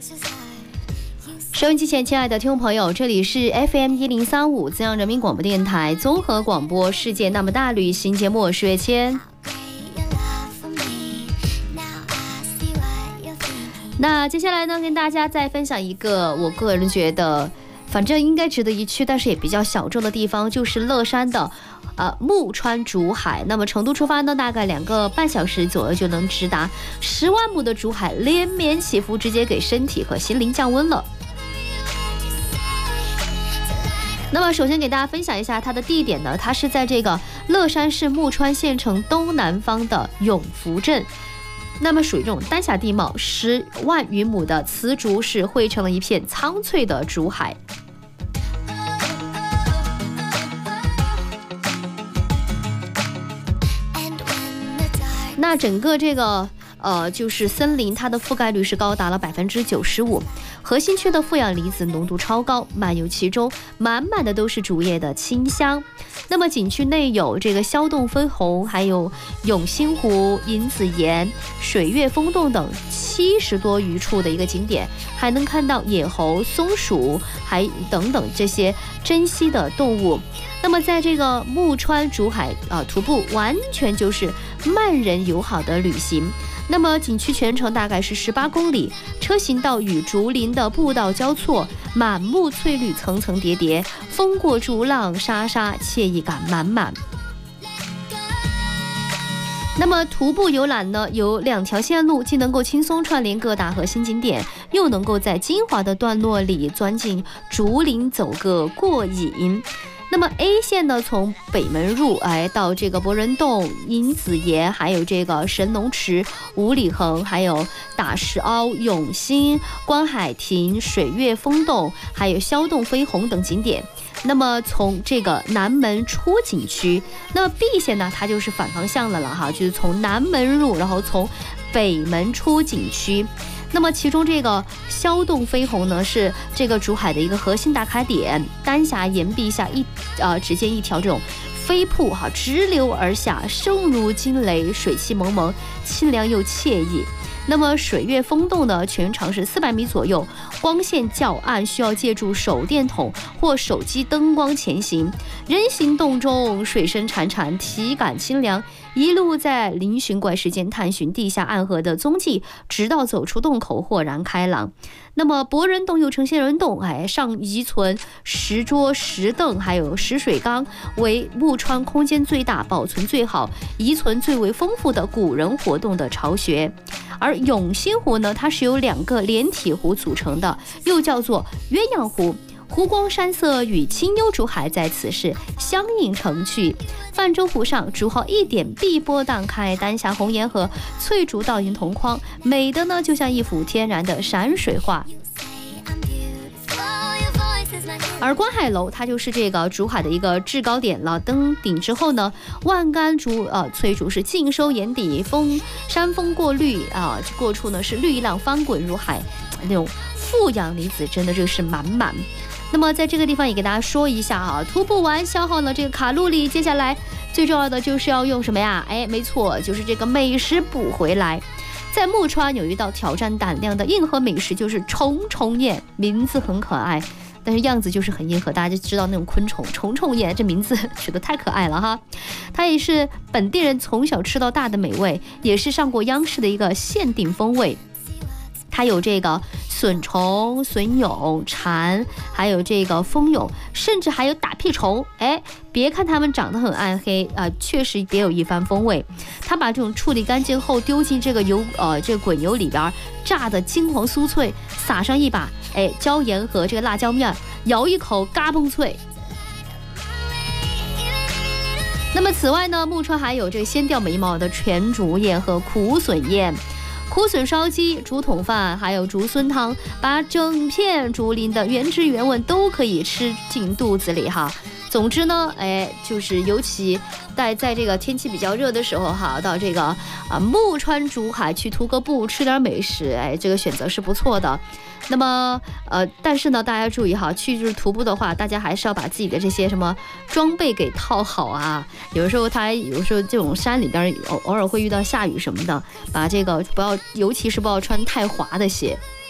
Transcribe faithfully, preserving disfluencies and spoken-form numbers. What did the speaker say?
收音机前亲爱的听众朋友，这里是 F M 一零三五资阳人民广播电台综合广播世界那么大旅行节目，我是月谦。那接下来呢，跟大家再分享一个我个人觉得反正应该值得一去，但是也比较小众的地方，就是乐山的呃木川竹海。那么成都出发呢，大概两个半小时左右就能直达。十万亩的竹海连绵起伏，直接给身体和心灵降温了。那么首先给大家分享一下它的地点呢，它是在这个乐山市木川县城东南方的永福镇。那么属于这种丹霞地貌，十万余亩的瓷竹是汇成了一片苍翠的竹海。那整个这个呃，就是森林，它的覆盖率是高达了百分之九十五，核心区的负氧离子浓度超高，漫游其中，满满的都是竹叶的清香。那么景区内有这个萧洞飞虹，还有永兴湖、银子岩、水月风洞等七十多余处的一个景点，还能看到野猴、松鼠，还等等这些珍稀的动物。那么在这个木川竹海啊、呃，徒步完全就是慢人友好的旅行。那么景区全程大概是十八公里，车行道与竹林的步道交错，满目翠绿，层层叠叠，风过竹浪沙沙，惬意感满满。那么徒步游览呢，有两条线路，既能够轻松串联各大核心景点，又能够在精华的段落里钻进竹林走个过瘾。那么 A 线呢，从北门入哎到这个博人洞、银子岩，还有这个神农池、五里横，还有打石凹、永兴、观海亭、水月风洞，还有萧洞飞虹等景点。那么从这个南门出景区，那么 B 线呢，它就是反方向的了哈，就是从南门入，然后从北门出景区。那么其中这个萧洞飞虹呢，是这个竹海的一个核心打卡点，丹霞岩壁下一呃只见一条这种飞瀑哈直流而下，声如惊雷，水汽蒙蒙，清凉又惬意。那么水月风洞呢，全长是四百米左右，光线较暗，需要借助手电筒或手机灯光前行。人行洞中水声潺潺，体感清凉。一路在嶙峋怪石间探寻地下暗河的踪迹，直到走出洞口，豁然开朗。那么博人洞又称仙人洞，哎，上遗存石桌、石凳，还有石水缸，为木川空间最大、保存最好、遗存最为丰富的古人活动的巢穴。而永兴湖呢，它是由两个连体湖组成的，又叫做鸳鸯湖。湖光山色与清幽竹海在此是相映成趣。泛舟湖上，竹号一点碧波荡开，丹霞红颜和翠竹倒映同框，美的呢就像一幅天然的山水画。而观海楼它就是这个竹海的一个制高点了，登顶之后呢，万竿竹呃翠竹是尽收眼底，风山峰过绿啊、呃，过处呢是绿浪翻滚如海，那种负氧离子真的就是满满。那么在这个地方也给大家说一下哈，徒步完消耗了这个卡路里，接下来最重要的就是要用什么呀？哎，没错，就是这个美食补回来。在木川有一道挑战胆量的硬核美食，就是虫虫宴，名字很可爱，但是样子就是很硬核，大家就知道那种昆虫。虫虫宴这名字取得太可爱了哈，它也是本地人从小吃到大的美味，也是上过央视的一个限定风味。它有这个笋虫、笋蛹、蝉，还有这个蜂蛹，甚至还有打屁虫。哎，别看它们长得很暗黑啊、呃，确实别有一番风味。它把这种处理干净后丢进这个油呃这个滚油里边，炸得金黄酥脆，撒上一把哎椒盐和这个辣椒面，咬一口嘎嘣脆。那么此外呢，木川还有这个先掉眉毛的全竹宴和苦笋宴。苦笋烧鸡、竹筒饭，还有竹荪汤，把整片竹林的原汁原味都可以吃进肚子里哈。总之呢，哎，就是尤其在在这个天气比较热的时候哈，到这个啊木川竹海去徒个步，吃点美食，哎，这个选择是不错的。那么呃，但是呢，大家注意哈，去就是徒步的话，大家还是要把自己的这些什么装备给套好啊。有时候它有时候这种山里边偶偶尔会遇到下雨什么的，把这个不要，尤其是不要穿太滑的鞋。